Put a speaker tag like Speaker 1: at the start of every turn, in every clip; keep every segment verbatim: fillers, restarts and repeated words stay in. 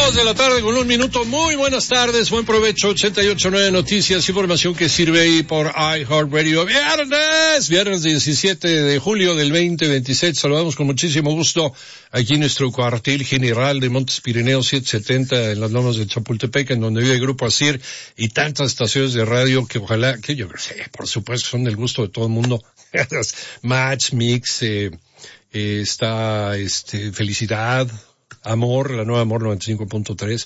Speaker 1: Dos de la tarde con un minuto. Muy buenas tardes, buen provecho. ochenta y ocho punto nueve Noticias, información que sirve ahí por iHeartRadio. Viernes, viernes diecisiete de julio del veinte veintiséis. Saludamos con muchísimo gusto aquí en nuestro cuartel general de Montes Pirineos setecientos setenta en las lomas de Chapultepec, en donde vive el Grupo Asir y tantas estaciones de radio que ojalá, que yo sé, por supuesto son del gusto de todo el mundo. Match, Mix, eh, eh, está, este, Felicidad, Amor, la nueva Amor noventa y cinco punto tres.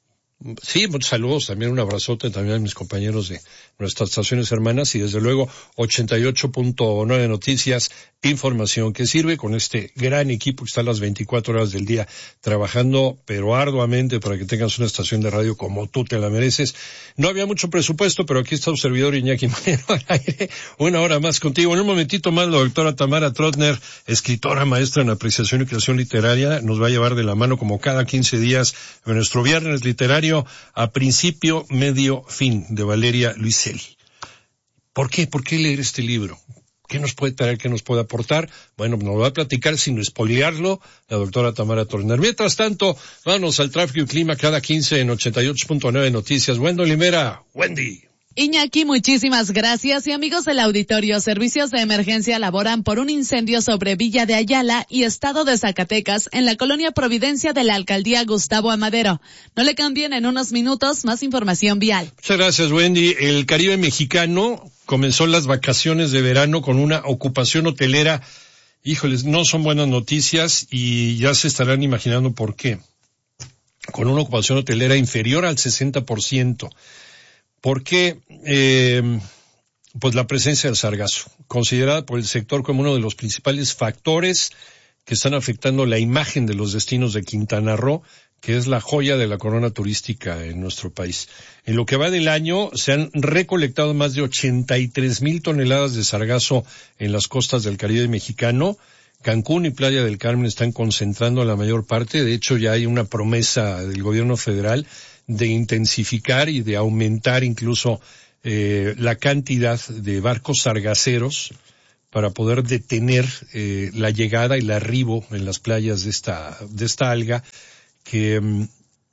Speaker 1: Sí, muchos saludos, también un abrazote también a mis compañeros de nuestras estaciones hermanas y desde luego ochenta y ocho punto nueve Noticias, información que sirve con este gran equipo que está a las veinticuatro horas del día trabajando, pero arduamente para que tengas una estación de radio como tú te la mereces. No había mucho presupuesto, pero aquí está un servidor Iñaki Manero al aire, una hora más contigo. En un momentito más la doctora Tamara Trotner, escritora, maestra en apreciación y creación literaria, nos va a llevar de la mano como cada quince días en nuestro viernes literario a principio, medio, fin, de Valeria Luiselli. ¿Por qué? ¿Por qué leer este libro? ¿Qué nos puede traer? ¿Qué nos puede aportar? Bueno, nos va a platicar sin espoliarlo la doctora Tamara Trotner. Mientras tanto, vamos al tráfico y clima cada quince en ochenta y ocho punto nueve Noticias. Wendy Limera, Wendy.
Speaker 2: Iñaki, muchísimas gracias. Y amigos del auditorio, servicios de emergencia laboran por un incendio sobre Villa de Ayala y Estado de Zacatecas en la colonia Providencia de la alcaldía Gustavo Amadero. No le cambien, en unos minutos más información vial.
Speaker 1: Muchas gracias, Wendy. El Caribe mexicano comenzó las vacaciones de verano con una ocupación hotelera. Híjoles, no son buenas noticias y ya se estarán imaginando por qué. Con una ocupación hotelera inferior al sesenta por ciento. Porque, eh, pues la presencia del sargazo, considerada por el sector como uno de los principales factores que están afectando la imagen de los destinos de Quintana Roo, que es la joya de la corona turística en nuestro país. En lo que va del año, se han recolectado más de ochenta y tres mil toneladas de sargazo en las costas del Caribe mexicano. Cancún y Playa del Carmen están concentrando la mayor parte. De hecho, ya hay una promesa del gobierno federal de intensificar y de aumentar incluso eh, la cantidad de barcos sargaceros para poder detener eh, la llegada y el arribo en las playas de esta de esta alga que um,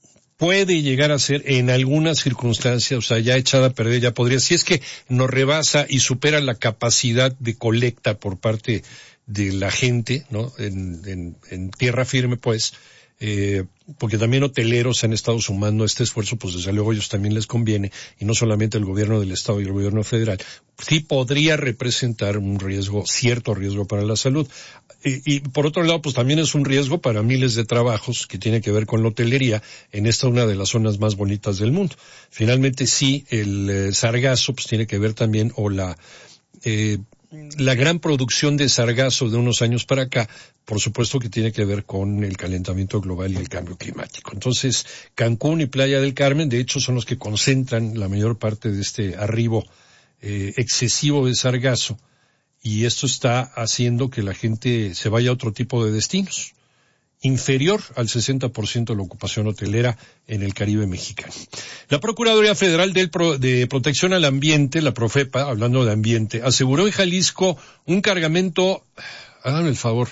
Speaker 1: puede llegar a ser en algunas circunstancias, o sea, ya echada a perder, ya podría, si es que nos rebasa y supera la capacidad de colecta por parte de la gente, ¿no? En, en, en tierra firme, pues, eh, porque también hoteleros se han estado sumando a este esfuerzo, pues desde luego a ellos también les conviene, y no solamente el gobierno del Estado y el gobierno federal. Sí podría representar un riesgo, cierto riesgo para la salud. Y, y por otro lado, pues también es un riesgo para miles de trabajos que tiene que ver con la hotelería en esta una de las zonas más bonitas del mundo. Finalmente sí, el eh, sargazo pues tiene que ver también, o la eh, la gran producción de sargazo de unos años para acá, por supuesto que tiene que ver con el calentamiento global y el cambio climático. Entonces, Cancún y Playa del Carmen, de hecho, son los que concentran la mayor parte de este arribo eh, excesivo de sargazo, y esto está haciendo que la gente se vaya a otro tipo de destinos, inferior al sesenta por ciento de la ocupación hotelera en el Caribe mexicano. La Procuraduría Federal del Pro, de Protección al Ambiente, la Profepa, hablando de ambiente, aseguró en Jalisco un cargamento, háganme el favor,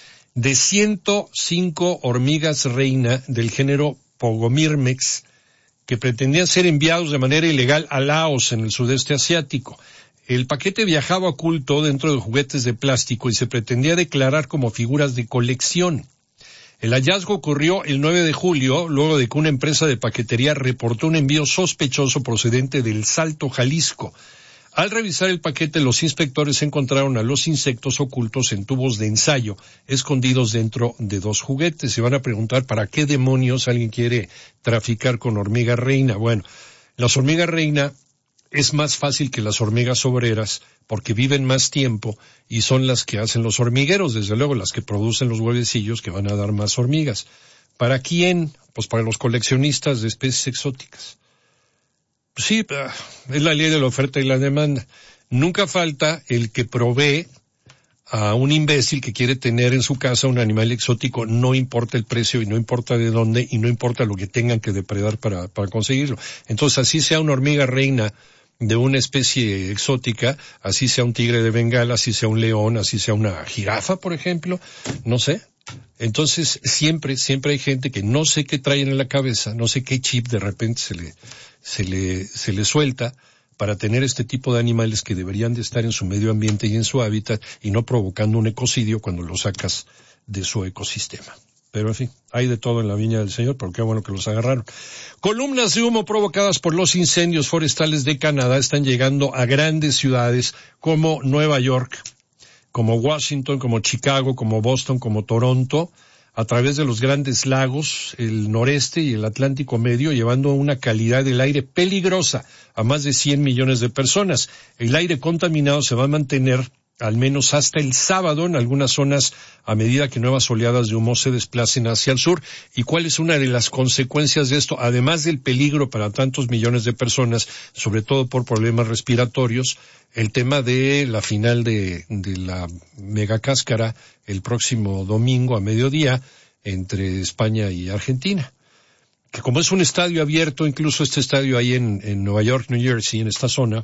Speaker 1: de ciento cinco hormigas reina del género Pogomirmex, que pretendían ser enviados de manera ilegal a Laos, en el sudeste asiático. El paquete viajaba oculto dentro de juguetes de plástico y se pretendía declarar como figuras de colección. El hallazgo ocurrió el nueve de julio, luego de que una empresa de paquetería reportó un envío sospechoso procedente del Salto, Jalisco. Al revisar el paquete, los inspectores encontraron a los insectos ocultos en tubos de ensayo, escondidos dentro de dos juguetes. Se van a preguntar para qué demonios alguien quiere traficar con hormiga reina. Bueno, las hormigas reina es más fácil que las hormigas obreras porque viven más tiempo y son las que hacen los hormigueros, desde luego las que producen los huevecillos que van a dar más hormigas. ¿Para quién? Pues para los coleccionistas de especies exóticas. Sí, es la ley de la oferta y la demanda. Nunca falta el que provee a un imbécil que quiere tener en su casa un animal exótico, no importa el precio y no importa de dónde y no importa lo que tengan que depredar para, para conseguirlo. Entonces, así sea una hormiga reina de una especie exótica, así sea un tigre de Bengala, así sea un león, así sea una jirafa, por ejemplo, no sé, Entonces, siempre, siempre hay gente que no sé qué traen en la cabeza, no sé qué chip de repente se le, se le, se le suelta para tener este tipo de animales que deberían de estar en su medio ambiente y en su hábitat y no provocando un ecocidio cuando los sacas de su ecosistema. Pero en fin, hay de todo en la viña del Señor, pero qué bueno que los agarraron. Columnas de humo provocadas por los incendios forestales de Canadá están llegando a grandes ciudades como Nueva York, como Washington, como Chicago, como Boston, como Toronto, a través de los grandes lagos, el noreste y el Atlántico Medio, llevando una calidad del aire peligrosa a más de cien millones de personas. El aire contaminado se va a mantener al menos hasta el sábado en algunas zonas a medida que nuevas oleadas de humo se desplacen hacia el sur. ¿Y cuál es una de las consecuencias de esto? Además del peligro para tantos millones de personas, sobre todo por problemas respiratorios, el tema de la final de, de la megacáscara el próximo domingo a mediodía entre España y Argentina. Que como es un estadio abierto, incluso este estadio ahí en, en Nueva York, New Jersey, en esta zona,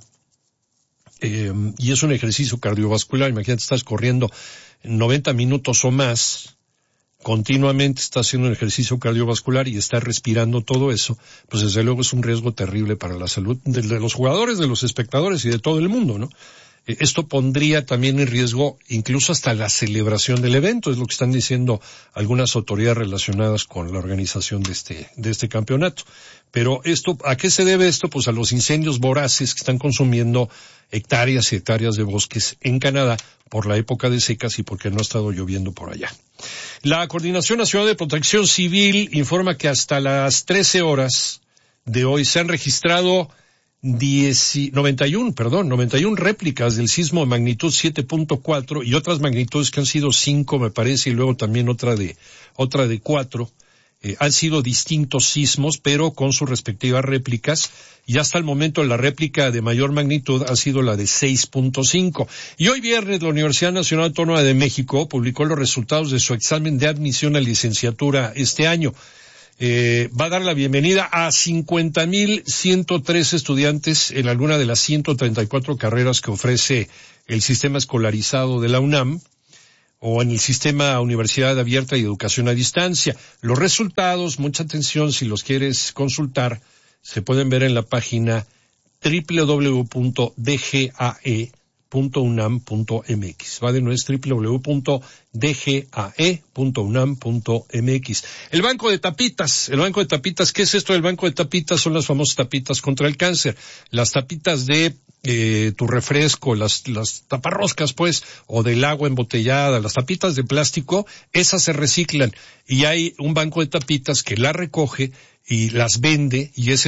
Speaker 1: Eh, y es un ejercicio cardiovascular, imagínate, estás corriendo noventa minutos o más, continuamente estás haciendo un ejercicio cardiovascular y estás respirando todo eso, pues desde luego es un riesgo terrible para la salud de, de los jugadores, de los espectadores y de todo el mundo, ¿no? Eh, esto pondría también en riesgo incluso hasta la celebración del evento, es lo que están diciendo algunas autoridades relacionadas con la organización de este, de este campeonato. Pero esto, ¿a qué se debe esto? Pues a los incendios voraces que están consumiendo hectáreas y hectáreas de bosques en Canadá por la época de secas y porque no ha estado lloviendo por allá. La Coordinación Nacional de Protección Civil informa que hasta las trece horas de hoy se han registrado diez, noventa y uno, perdón, noventa y uno réplicas del sismo de magnitud siete punto cuatro y otras magnitudes que han sido cinco, me parece, y luego también otra de, otra de cuatro. Eh, han sido distintos sismos, pero con sus respectivas réplicas, y hasta el momento la réplica de mayor magnitud ha sido la de seis punto cinco. Y hoy viernes la Universidad Nacional Autónoma de México publicó los resultados de su examen de admisión a licenciatura este año. Eh, va a dar la bienvenida a cincuenta mil ciento tres estudiantes en alguna de las ciento treinta y cuatro carreras que ofrece el sistema escolarizado de la UNAM, o en el sistema Universidad Abierta y Educación a Distancia. Los resultados, mucha atención, si los quieres consultar, se pueden ver en la página doble u doble u doble u punto d g a e punto u n a m punto m x. Va de nuevo, es doble u doble u doble u punto d g a e punto u n a m punto m x. El banco de tapitas, el banco de tapitas, ¿qué es esto del banco de tapitas? Son las famosas tapitas contra el cáncer. Las tapitas de eh, tu refresco, las, las taparroscas, pues, o del agua embotellada, las tapitas de plástico, esas se reciclan. Y hay un banco de tapitas que las recoge y las vende, y ese